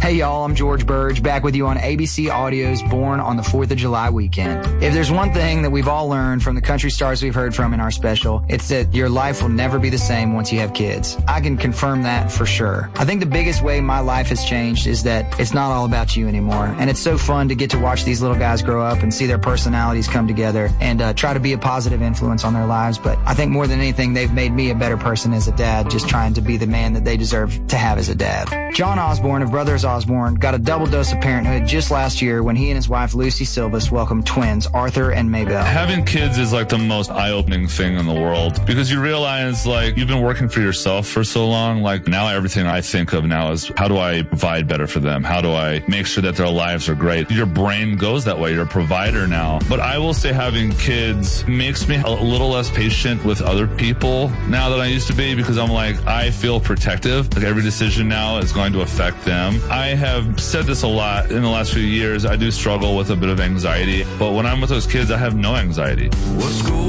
Hey y'all, I'm George Burge, back with you on ABC Audio's Born on the 4th of July weekend. If there's one thing that we've all learned from the country stars we've heard from in our special, it's that your life will never be the same once you have kids. I can confirm that for sure. I think the biggest way my life has changed is that it's not all about you anymore. And it's so fun to get to watch these little guys grow up and see their personalities come together and try to be a positive influence on their lives. But I think more than anything, they've made me a better person as a dad, just trying to be the man that they deserve to have as a dad. John Osborne of Brothers Osborne got a double dose of parenthood just last year when he and his wife Lucy Silvas welcomed twins Arthur and Maybelle. Having kids is like the most eye-opening thing in the world because you realize like you've been working for yourself for so long. Like now everything I think of now is how do I provide better for them? How do I make sure that their lives are great? Your brain goes that way. You're a provider now. But I will say having kids makes me a little less patient with other people now than I used to be because I'm like, I feel protective. Like every decision now is going to affect them. I have said this a lot in the last few years. I do struggle with a bit of anxiety, but when I'm with those kids, I have no anxiety.